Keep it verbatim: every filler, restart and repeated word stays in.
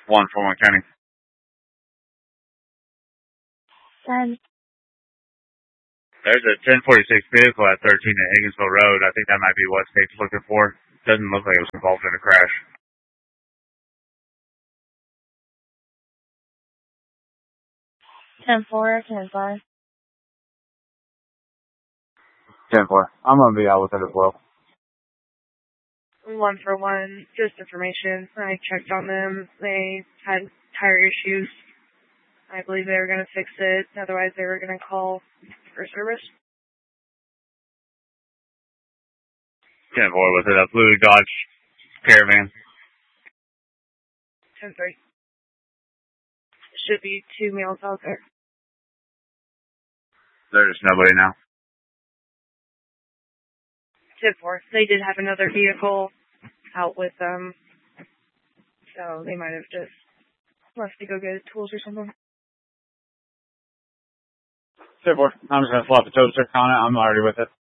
one for one county. ten. There's a ten forty-six vehicle at thirteen at Higginsville Road. I think that might be what State's looking for. Doesn't look like it was involved in a crash. ten four, ten five. ten four. I'm going to be out with it as well. One for one, just information. I checked on them. They had tire issues. I believe they were going to fix it. Otherwise, they were going to call for service. ten four, was it a blue Dodge Caravan? ten three. Should be two males out there. There's nobody now. ten four. They did have another vehicle out with them. So they might have just left to go get tools or something. ten four. I'm just going to swap the toaster on it. I'm already with it.